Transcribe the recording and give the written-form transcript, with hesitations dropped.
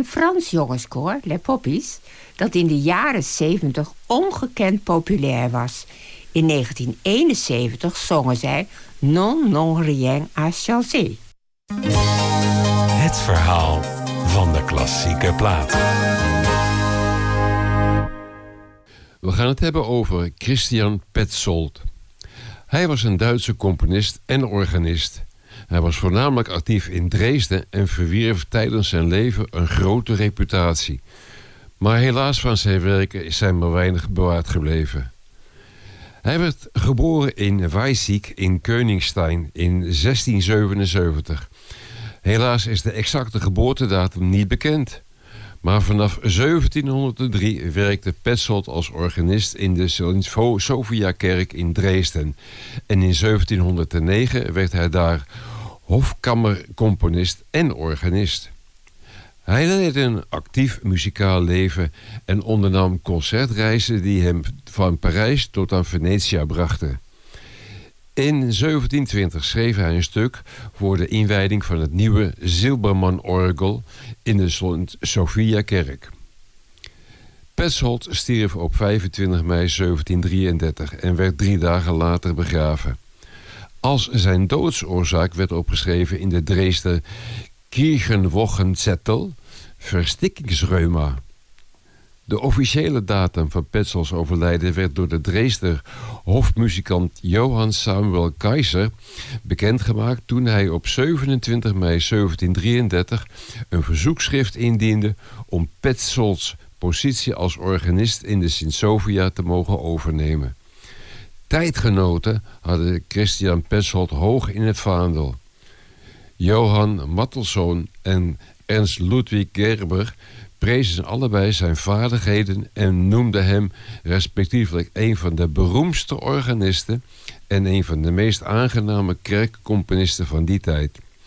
Een Frans jongenskoor, Les Poppies, dat in de jaren 70 ongekend populair was. In 1971 zongen zij Non, non, rien à changer. Het verhaal van de klassieke plaat. We gaan het hebben over Christian Petzold. Hij was een Duitse componist en organist. Hij was voornamelijk actief in Dresden en verwierf tijdens zijn leven een grote reputatie. Maar helaas van zijn werken is hij maar weinig bewaard gebleven. Hij werd geboren in Weissig in Koningstein in 1677. Helaas is de exacte geboortedatum niet bekend. Maar vanaf 1703 werkte Petzold als organist in de Sint-Sofia-kerk in Dresden. En in 1709 werd hij daar hofkammercomponist en organist. Hij leidde een actief muzikaal leven en ondernam concertreizen die hem van Parijs tot aan Venetia brachten. In 1720 schreef hij een stuk voor de inwijding van het nieuwe Zilberman-orgel in de Sint-Sofia-kerk. Petzold stierf op 25 mei 1733 en werd 3 dagen later begraven. Als zijn doodsoorzaak werd opgeschreven in de Dresdner Kirchenwochenzettel verstikkingsreuma. De officiële datum van Petzolds overlijden werd door de Dresdner hofmuzikant Johann Samuel Kaiser bekendgemaakt toen hij op 27 mei 1733 een verzoekschrift indiende om Petzolds positie als organist in de Sint-Sofia te mogen overnemen. Tijdgenoten hadden Christian Petzold hoog in het vaandel. Johann Mattelsohn en Ernst Ludwig Gerber prezen allebei zijn vaardigheden en noemden hem respectievelijk een van de beroemdste organisten en een van de meest aangename kerkcomponisten van die tijd.